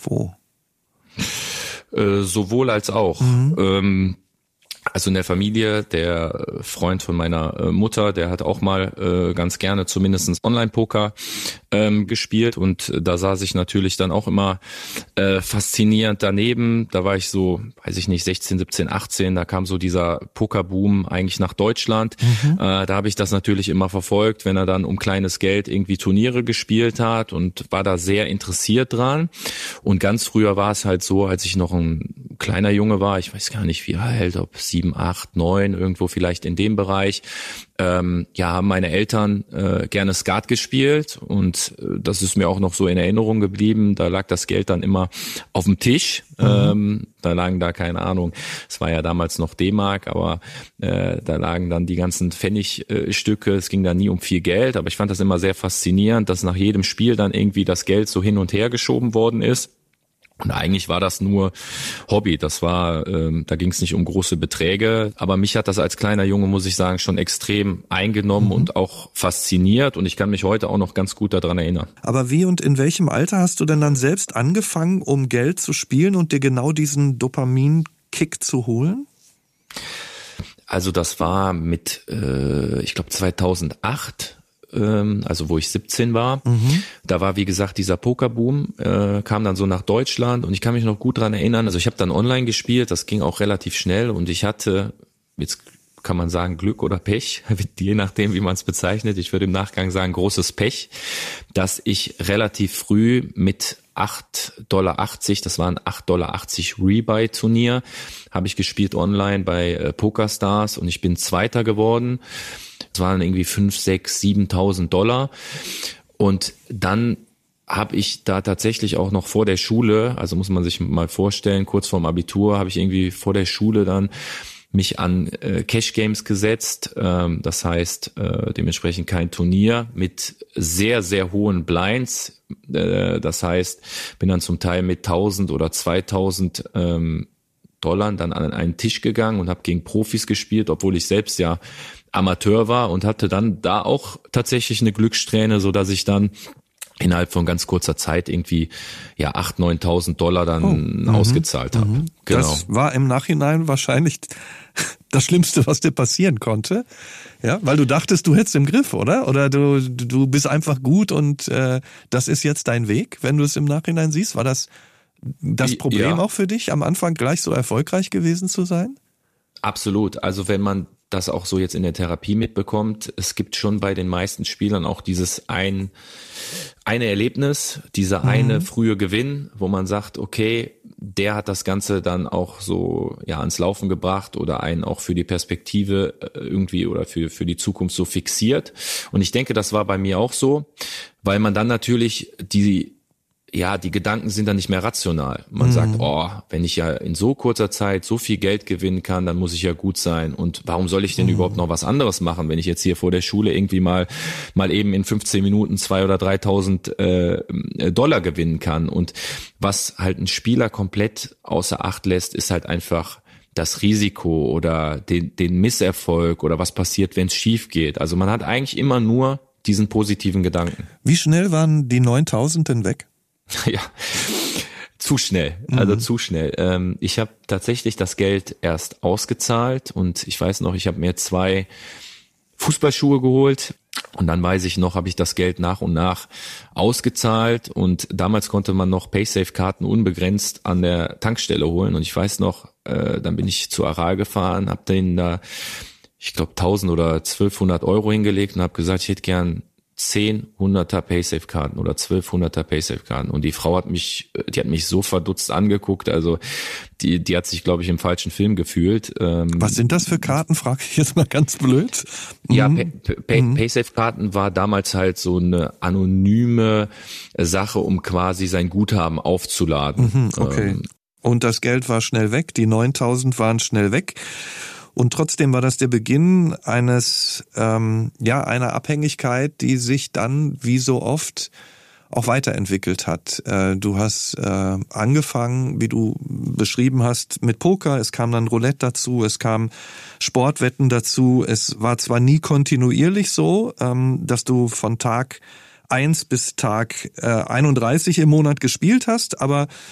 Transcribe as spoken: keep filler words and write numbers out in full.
Wo? Äh, sowohl als auch. Mhm. Ähm, Also in der Familie, der Freund von meiner Mutter, der hat auch mal äh, ganz gerne zumindest Online-Poker ähm, gespielt und da saß ich natürlich dann auch immer äh, faszinierend daneben. Da war ich so, weiß ich nicht, sechzehn, siebzehn, achtzehn, da kam so dieser Pokerboom eigentlich nach Deutschland. Mhm. Äh, da habe ich das natürlich immer verfolgt, wenn er dann um kleines Geld irgendwie Turniere gespielt hat und war da sehr interessiert dran. Und ganz früher war es halt so, als ich noch ein kleiner Junge war, ich weiß gar nicht wie alt, ob sieben, acht, neun, irgendwo vielleicht in dem Bereich, ähm, ja, haben meine Eltern äh, gerne Skat gespielt und äh, das ist mir auch noch so in Erinnerung geblieben. Da lag das Geld dann immer auf dem Tisch. Mhm. Ähm, da lagen da, keine Ahnung, es war ja damals noch D-Mark, aber äh, da lagen dann die ganzen Pfennigstücke. Äh, es ging da nie um viel Geld, aber ich fand das immer sehr faszinierend, dass nach jedem Spiel dann irgendwie das Geld so hin und her geschoben worden ist. Und eigentlich war das nur Hobby. Das war, ähm, da ging es nicht um große Beträge. Aber mich hat das als kleiner Junge, muss ich sagen, schon extrem eingenommen mhm. und auch fasziniert. Und ich kann mich heute auch noch ganz gut daran erinnern. Aber wie und in welchem Alter hast du denn dann selbst angefangen, um Geld zu spielen und dir genau diesen Dopamin-Kick zu holen? Also das war mit, äh, ich glaube zweitausendacht. Also wo ich siebzehn war, mhm. da war wie gesagt dieser Pokerboom, äh, kam dann so nach Deutschland und ich kann mich noch gut dran erinnern, also ich habe dann online gespielt, das ging auch relativ schnell und ich hatte, jetzt kann man sagen Glück oder Pech, je nachdem wie man es bezeichnet, ich würde im Nachgang sagen großes Pech, dass ich relativ früh mit acht Dollar achtzig, das war ein acht Dollar achtzig Rebuy-Turnier, habe ich gespielt online bei äh, PokerStars und ich bin Zweiter geworden. Es waren irgendwie fünf, sechs, siebentausend Dollar. Und dann habe ich da tatsächlich auch noch vor der Schule, also muss man sich mal vorstellen, kurz vorm Abitur habe ich irgendwie vor der Schule dann mich an äh, Cash Games gesetzt. Ähm, das heißt äh, dementsprechend kein Turnier mit sehr, sehr hohen Blinds. Äh, das heißt, bin dann zum Teil mit tausend oder zweitausend ähm, Dollar dann an einen Tisch gegangen und habe gegen Profis gespielt, obwohl ich selbst ja Amateur war und hatte dann da auch tatsächlich eine Glückssträhne, so dass ich dann innerhalb von ganz kurzer Zeit irgendwie ja acht, neuntausend Dollar dann oh, ausgezahlt habe. Mhm. Genau. Das war im Nachhinein wahrscheinlich das Schlimmste, was dir passieren konnte, ja, weil du dachtest, du hättest im Griff, oder? Oder du du bist einfach gut und äh, das ist jetzt dein Weg, wenn du es im Nachhinein siehst. War das das Problem ja. auch für dich, am Anfang gleich so erfolgreich gewesen zu sein? Absolut. Also wenn man das auch so jetzt in der Therapie mitbekommt, es gibt schon bei den meisten Spielern auch dieses ein eine Erlebnis, dieser mhm. eine frühe Gewinn, wo man sagt, okay, der hat das Ganze dann auch so ja ans Laufen gebracht oder einen auch für die Perspektive irgendwie oder für für die Zukunft so fixiert. Und ich denke, das war bei mir auch so, weil man dann natürlich die ja, die Gedanken sind dann nicht mehr rational. Man mhm. sagt, oh, wenn ich ja in so kurzer Zeit so viel Geld gewinnen kann, dann muss ich ja gut sein. Und warum soll ich denn mhm. überhaupt noch was anderes machen, wenn ich jetzt hier vor der Schule irgendwie mal mal eben in fünfzehn Minuten zwei oder dreitausend äh, Dollar gewinnen kann? Und was halt ein Spieler komplett außer Acht lässt, ist halt einfach das Risiko oder den, den Misserfolg oder was passiert, wenn es schief geht. Also man hat eigentlich immer nur diesen positiven Gedanken. Wie schnell waren die neuntausend denn weg? Ja, zu schnell, also mhm. zu schnell. Ähm, ich habe tatsächlich das Geld erst ausgezahlt und ich weiß noch, ich habe mir zwei Fußballschuhe geholt und dann weiß ich noch, habe ich das Geld nach und nach ausgezahlt und damals konnte man noch Paysafe-Karten unbegrenzt an der Tankstelle holen und ich weiß noch, äh, dann bin ich zu Aral gefahren, habe denen da, ich glaube, tausend oder zwölfhundert Euro hingelegt und habe gesagt, ich hätte gern zehn Hunderter Paysafe-Karten oder zwölf Hunderter Paysafe-Karten und die Frau hat mich, die hat mich so verdutzt angeguckt, also die, die hat sich, glaube ich, im falschen Film gefühlt. Was sind das für Karten, frage ich jetzt mal ganz blöd. Ja, mhm. Pay, Pay, mhm. Paysafe-Karten war damals halt so eine anonyme Sache, um quasi sein Guthaben aufzuladen. Mhm, okay. Ähm, und das Geld war schnell weg, die neuntausend waren schnell weg. Und trotzdem war das der Beginn eines, ähm, ja, einer Abhängigkeit, die sich dann, wie so oft, auch weiterentwickelt hat. Äh, du hast äh, angefangen, wie du beschrieben hast, mit Poker. Es kam dann Roulette dazu, es kam Sportwetten dazu. Es war zwar nie kontinuierlich so, ähm, dass du von Tag eins bis Tag äh, einunddreißig im Monat gespielt hast, aber